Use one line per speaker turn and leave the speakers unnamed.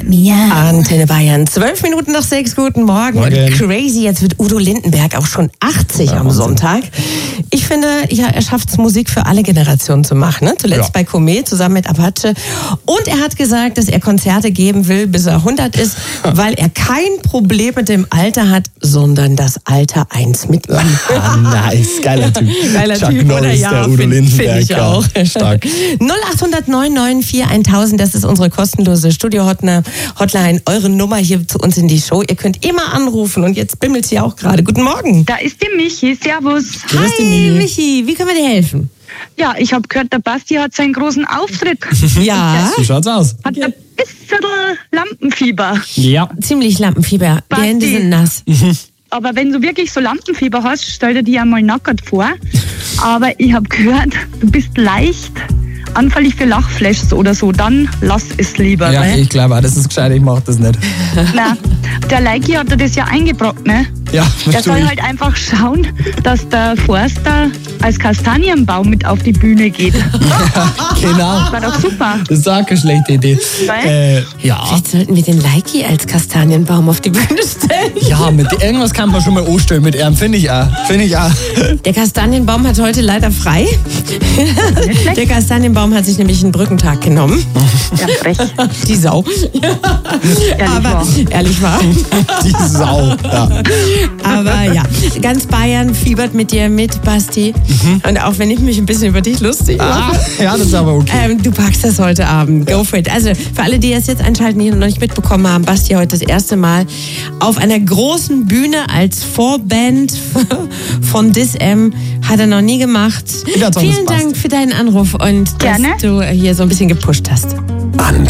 Antenne Bayern, 12 Minuten nach 6, guten Morgen.
Morgen.
Crazy, jetzt wird Udo Lindenberg auch schon 80 am Sonntag. Ich finde, ja, er schafft es, Musik für alle Generationen zu machen. Ne? Zuletzt bei Komet zusammen mit Apache. Und er hat gesagt, dass er Konzerte geben will, bis er 100 ist, weil er kein Problem mit dem Alter hat, sondern das Alter eins mit ihm.
Nice, geiler Typ.
Geiler
Chuck
Typ,
Norris,
oder? Ja,
der Udo
find
Lindenberg.
ich auch.
Stark.
0800 994 1000, das ist unsere kostenlose Studio-Hotline, eure Nummer hier zu uns in die Show. Ihr könnt immer anrufen und jetzt bimmelt sie auch gerade. Guten Morgen.
Da ist die Michi, servus.
Hi, Michi, wie können wir dir helfen?
Ja, ich habe gehört, der Basti hat seinen großen Auftritt.
Ja,
So schaut's aus.
Hat ein bisschen Lampenfieber.
Ja.
ziemlich Lampenfieber. Die
Basti.
Hände sind nass.
Aber wenn du wirklich so Lampenfieber hast, stell dir die einmal nackert vor. Aber ich habe gehört, du bist leicht anfällig für Lachflashes oder so, dann lass es lieber.
Ja,
ne?
ich glaube auch, das ist gescheit, ich mach das nicht.
Na, der Leiki hat dir das ja eingebrockt, ne?
Ja,
Der
verstehe
soll
ich.
halt einfach schauen, dass der Forster als Kastanienbaum mit auf die Bühne geht.
Genau.
War doch super.
Das ist auch keine schlechte Idee. Ja.
Vielleicht sollten wir den Leiki als Kastanienbaum auf die Bühne stellen.
Ja, mit irgendwas kann man schon mal anstellen mit ihm, finde ich auch.
Der Kastanienbaum hat heute leider frei. Der Kastanienbaum hat sich nämlich einen Brückentag genommen.
Ja, frech.
Die Sau. Aber ehrlich wahr.
Die Sau. Ja.
Aber ja, ganz Bayern fiebert mit dir mit, Basti. Und auch wenn ich mich ein bisschen über dich lustig mache.
Ja, das ist aber okay.
Du packst das heute Abend. Go for it. Also für alle, die es jetzt einschalten, die noch nicht mitbekommen haben, Basti heute das erste Mal auf einer großen Bühne als Vorband von Dis-M. Hat er noch nie gemacht.
Ja, das
Vielen
passt.
Dank für deinen Anruf und
Gerne.
dass du hier so ein bisschen gepusht hast.
Antenne.